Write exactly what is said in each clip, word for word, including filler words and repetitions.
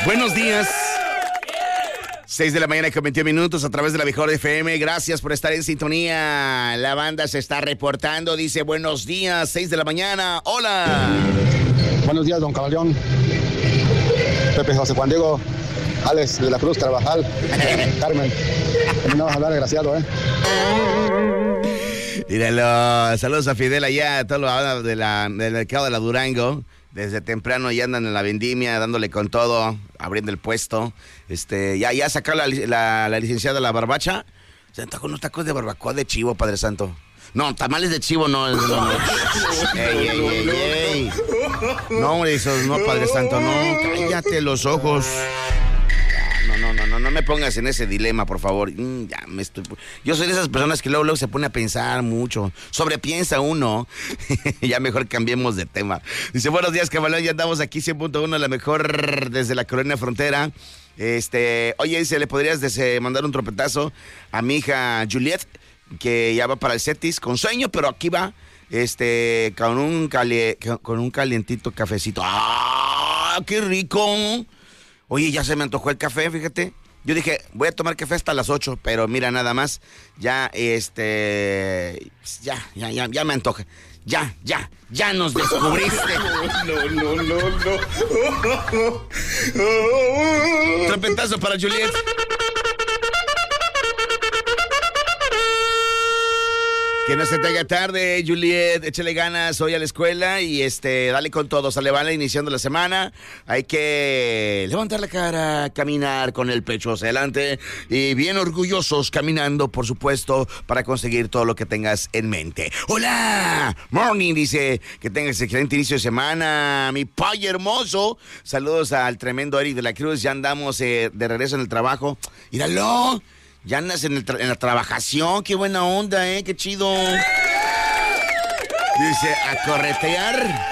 Buenos días. seis de la mañana con veintiún minutos a través de la Mejor F M. Gracias por estar en sintonía. La banda se está reportando. Dice buenos días, seis de la mañana. Hola. Buenos días, don Caballón. Pepe José Juan Diego. Alex de la Cruz Carvajal. Carmen. No vas a hablar, desgraciado, ¿eh? Míralo. Saludos a Fidel allá, a todos los de la, del mercado de la Durango. Desde temprano ya andan en la vendimia, dándole con todo, abriendo el puesto. Este, ya, ya sacó la, la, la licenciada la barbacha. Se antojó unos tacos de barbacoa de chivo, Padre Santo. No, tamales de chivo no. no, no. Ey, ey, ey, ey. No, esos no, Padre Santo, no. Cállate los ojos. No, no, no, no, no me pongas en ese dilema, por favor. Mm, ya me estoy... Yo soy de esas personas que luego, luego se pone a pensar mucho. Sobrepiensa uno. Ya mejor cambiemos de tema. Dice, buenos días, Cabalón. Ya andamos aquí, cien punto uno, la mejor desde la Colonia Frontera. Este, oye, dice, ¿le podrías des- mandar un tropetazo a mi hija Juliet, que ya va para el Cetis con sueño, pero aquí va, este, con un, cali- con un calientito cafecito? ¡Ah, qué rico! Oye, ya se me antojó el café, fíjate. Yo dije, voy a tomar café hasta las ocho, pero mira, nada más, ya, este, ya, ya, ya, ya me antoja. Ya, ya, ya nos descubriste. No, no, no, no. Trompetazo para Juliet. Que no se te haga tarde, Juliet, échale ganas hoy a la escuela y este, dale con todo, sale, vale, iniciando la semana. Hay que levantar la cara, caminar con el pecho hacia adelante y bien orgullosos caminando, por supuesto, para conseguir todo lo que tengas en mente. ¡Hola! Morning, dice, que tengas excelente inicio de semana, mi pay hermoso. Saludos al tremendo Eric de la Cruz, ya andamos eh, de regreso en el trabajo. ¡Míralo! Ya andas en, el tra- en la trabajación, qué buena onda, ¿eh? Qué chido. Dice, a corretear.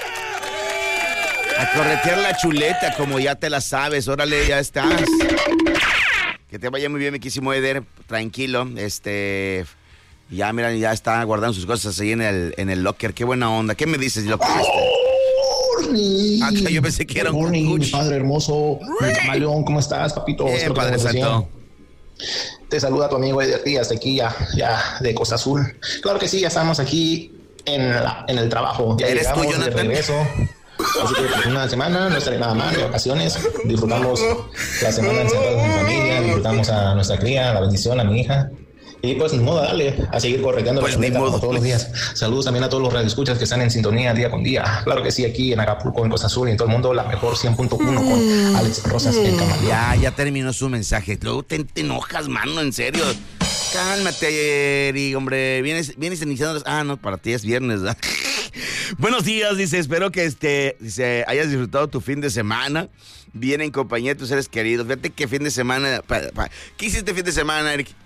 A corretear la chuleta, como ya te la sabes. Órale, ya estás. Que te vaya muy bien, mi quísimo Eder. Tranquilo, este... Ya, mira, ya está guardando sus cosas ahí en el, en el locker. Qué buena onda. ¿Qué me dices, locker? Morning. Ah, yo pensé que era un Morning, cucuch. mi padre hermoso. Mi camaleón, ¿cómo estás, papito? Bien, Espero que Padre estés bien. Santo. Te saluda tu amigo Eder Díaz de aquí, ya, ya de Costa Azul. Claro que sí, ya estamos aquí en, la, en el trabajo. Ya ¿Eres tú, llegamos de Jonathan? regreso. Así que pues, una semana, no estaré nada más de vacaciones. Disfrutamos la semana encerrados en familia, disfrutamos a nuestra cría, la bendición, a mi hija. Y pues ni modo, dale, a seguir correteando Pues la chuleta ni modo, como todos los días. Saludos también a todos los radioescuchas que están en sintonía día con día. Claro que sí, aquí en Acapulco, en Costa Azul y en todo el mundo, la mejor cien punto uno con Alex Rosas, el camaleón. Ya, ya terminó su mensaje. Luego te, te enojas, mano, en serio. Cálmate, Eri, hombre. Vienes, vienes iniciando. Ah, no, para ti es viernes, ¿verdad? Buenos días, dice. Espero que este, dice, hayas disfrutado tu fin de semana. Bien en compañía de tus seres queridos. Fíjate qué fin de semana. Pa, pa. ¿Qué hiciste fin de semana, Eric?